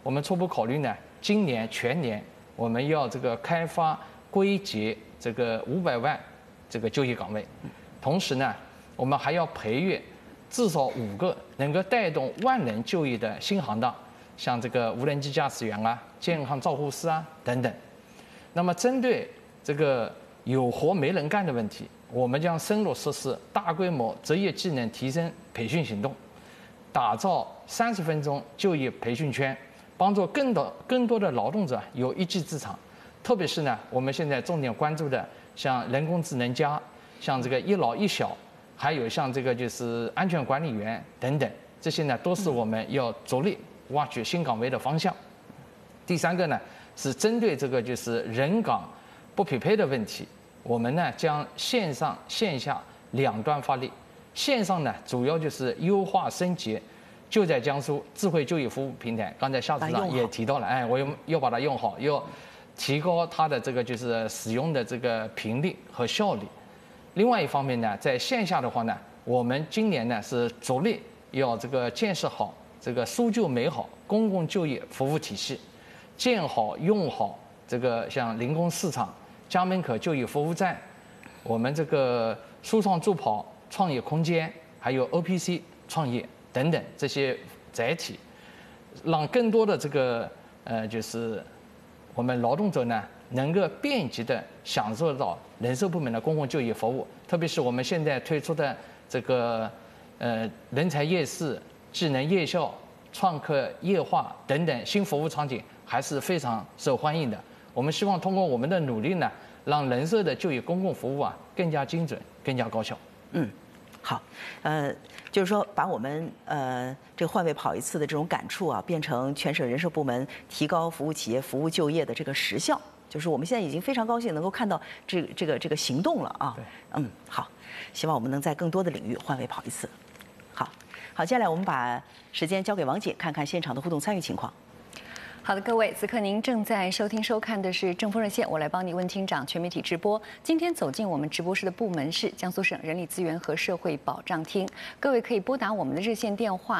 我们初步考虑呢，今年全年我们要这个开发归结这个500万这个就业岗位，同时呢，我们还要培育至少5个能够带动万人就业的新行当，像这个无人机驾驶员啊、健康照护师啊等等。那么针对这个有活没人干的问题，我们将深入实施大规模职业技能提升培训行动，打造30分钟就业培训圈，帮助更多的劳动者有一技之长。特别是呢，我们现在重点关注的像人工智能加，像这个一老一小，还有像这个就是安全管理员等等，这些呢都是我们要着力挖掘新岗位的方向。第3个呢是针对这个就是人岗不匹配的问题，我们呢将线上线下2端发力。线上呢主要就是优化升级就在江苏智慧就业服务平台，刚才夏组长也提到了，我要把它用好，要提高它的这个就是使用的这个频率和效率。另外一方面呢，在线下的话呢，我们今年呢是着力要这个建设好这个苏就美好公共就业服务体系，建好用好这个像零工市场、家门口就业服务站，我们这个舒创助跑创业空间，还有 OPC 创业等等这些载体，让更多的这个就是我们劳动者呢能够便捷地享受到人社部门的公共就业服务。特别是我们现在推出的这个人才夜市、技能夜校、创客夜话等等新服务场景，还是非常受欢迎的。我们希望通过我们的努力呢，让人社的就业公共服务更加精准、更加高效。 好，就是说把我们这个换位跑一次的这种感触变成全省人社部门提高服务企业服务就业的这个实效，就是我们现在已经非常高兴能够看到这个行动了啊。好，希望我们能在更多的领域换位跑一次。好，接下来我们把时间交给王姐，看看现场的互动参与情况。 好的，各位，此刻您正在收听收看的是正风热线，我来帮你问厅长全媒体直播。今天走进我们直播室的部门是江苏省人力资源和社会保障厅，各位可以拨打我们的热线电话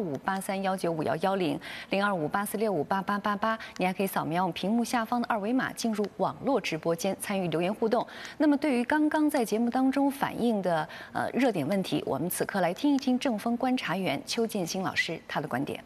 0258319510，025846588888，你还可以扫描我们屏幕下方的2维码进入网络直播间参与留言互动。那么对于刚刚在节目当中反映的热点问题，我们此刻来听一听正风观察员邱建新老师他的观点。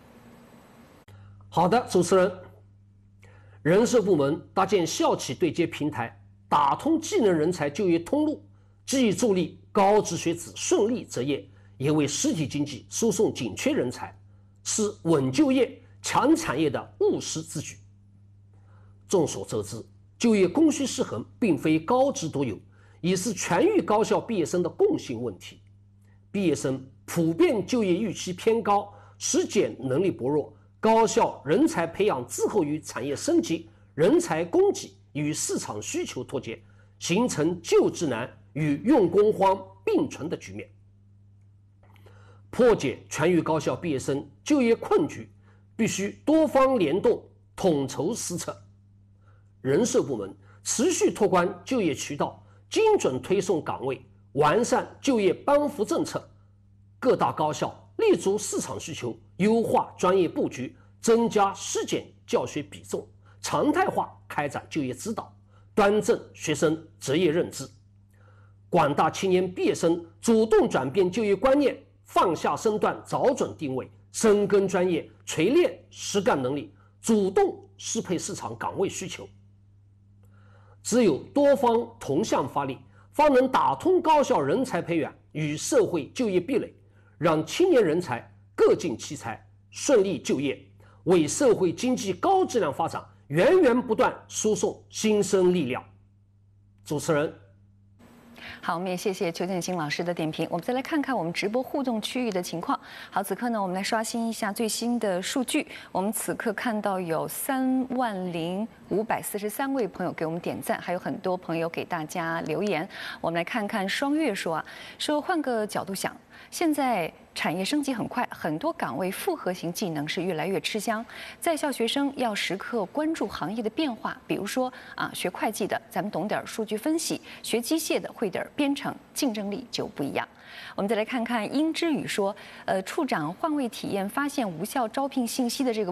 好的，主持人，人社部门搭建校企对接平台，打通技能人才就业通路，既助力高职学子顺利择业，也为实体经济输送紧缺人才，是稳就业、强产业的务实之举。众所周知，就业供需失衡并非高职独有，也是全域高校毕业生的共性问题。毕业生普遍就业预期偏高，实践能力薄弱，高校人才培养滞后于产业升级，人才供给与市场需求脱节，形成就职难与用工荒并存的局面。破解全域高校毕业生就业困局，必须多方联动，统筹施策。人社部门持续拓宽就业渠道，精准推送岗位，完善就业帮扶政策。各大高校立足市场需求，优化专业布局，增加实践教学比重，常态化开展就业指导，端正学生职业认知。广大青年毕业生主动转变就业观念，放下身段，找准定位，深耕专业，锤炼实干能力，主动适配市场岗位需求。只有多方同向发力，方能打通高校人才培养与社会就业壁垒，让青年人才各尽其才，顺利就业，为社会经济高质量发展源源不断输送新生力量。主持人。 好，我们也谢谢邱建新老师的点评。我们再来看看我们直播互动区域的情况。好，此刻呢，我们来刷新一下最新的数据。我们此刻看到有30543位朋友给我们点赞，还有很多朋友给大家留言。我们来看看双月说换个角度想，现在产业升级很快，很多岗位复合型技能是越来越吃香。在校学生要时刻关注行业的变化，比如说学会计的，咱们懂点数据分析；学机械的，会点编程，竞争力就不一样。我们再来看看殷之宇说，处长换位体验发现无效招聘信息的这个